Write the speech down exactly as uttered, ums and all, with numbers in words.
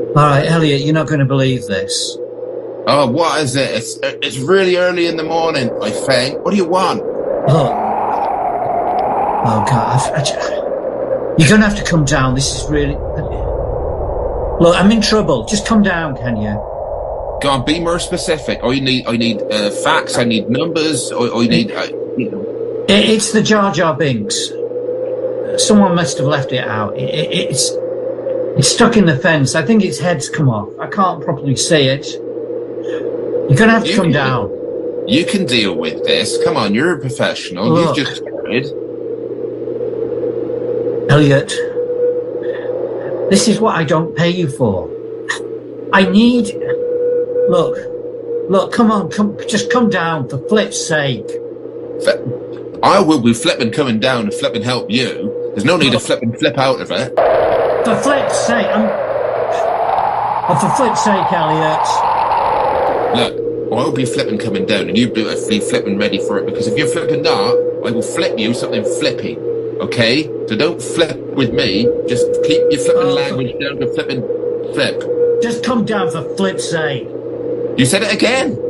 All right, Elliot, you're not going to believe this. Oh, what is it? It's it's really early in the morning, I think. What do you want? Look. Oh, God. I, I, you're going to have to come down. This is really... Look, I'm in trouble. Just come down, can you? Go on, be more specific. I need I need uh, facts, I need numbers, I, I need... Uh, you know. It, it's the Jar Jar Binks. Someone must have left it out. It, it, it's... It's stuck in the fence. I think its head's come off. I can't properly see it. You're going to have to you come can, down. You can deal with this. Come on, you're a professional. Look, You've just started. Elliot, this is what I don't pay you for. I need... Look, look, come on, come, just come down, for flip's sake. I will be flipping coming down and flipping help you. There's no need to flip and flip out of it. For flip's sake, I'm... Oh, for flip's sake, Elliot. Look, I'll be flipping coming down and you be flipping ready for it, because if you're flipping that, I will flip you something flippy, okay? So don't flip with me, just keep your flipping oh, language down to flipping flip. Just come down for flip's sake. You said it again.